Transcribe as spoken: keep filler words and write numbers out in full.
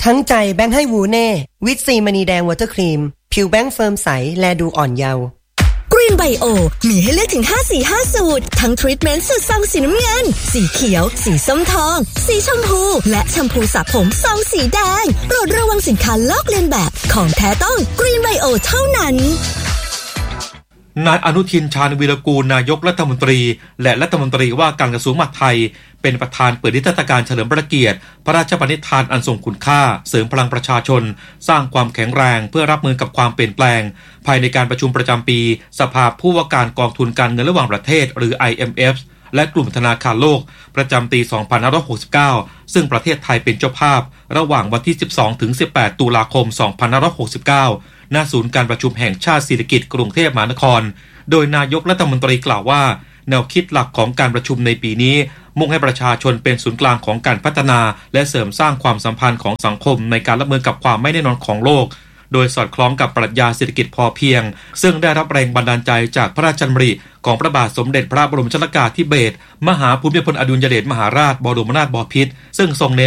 ทั้งใจแบงค์ให้วูเน่วิตซีมณีแดงวอเตอร์ครีมผิวแบงค์เฟิร์มใสแลดูอ่อนเยาว์กรีนไบโอมีให้เลือกถึงห้าสีห้าสูตรทั้งทรีทเมนต์สูตรซองสีน้ำเงินสีเขียวสีส้มทองสีชมพูและแชมพูสระผมซองสีแดงโปรดระวังสินค้าลอกเลียนแบบของแท้ต้องกรีนไบโอเท่านั้นนายอนุทินชาญวีรกูลนายกรัฐมนตรีและรัฐมนตรีว่าการกระทรวงมหาดไทยเป็นประธานเปิดนิทรรศการเฉลิมพระเกียรติพระราชปณิธานอันทรงคุณค่าเสริมพลังประชาชนสร้างความแข็งแรงเพื่อรับมือกับความเปลี่ยนแปลงภายในการประชุมประจำปีสภาผู้ว่าการกองทุนการเงินระหว่างประเทศหรือ ไอ เอ็ม เอฟ และกลุ่มธนาคารโลกประจำปี สองพันห้าร้อยหกสิบเก้า ซึ่งประเทศไทยเป็นเจ้าภาพระหว่างวันที่ สิบสองถึงสิบแปด ตุลาคม สองพันห้าร้อยหกสิบเก้า ณ ศูนย์การประชุมแห่งชาติสิริกิติ์กรุงเทพมหานครโดยนายกรัฐมนตรีกล่าวว่าแนวคิดหลักของการประชุมในปีนี้มุ่งให้ประชาชนเป็นศูนย์กลางของการพัฒนาและเสริมสร้างความสัมพันธ์ของสังคมในการรับมือกับความไม่แน่นอนของโลกโดยสอดคล้องกับปรัชญาเศรษฐกิจพอเพียงซึ่งได้รับแรงบันดาลใจจากพระราชดำริของพระบาทสมเด็จพระบรมชนกาธิเบศรมหาภูมิพลอดุลยเดชมหาราชบรมนาถบพิตรซึ่งทรงเน้น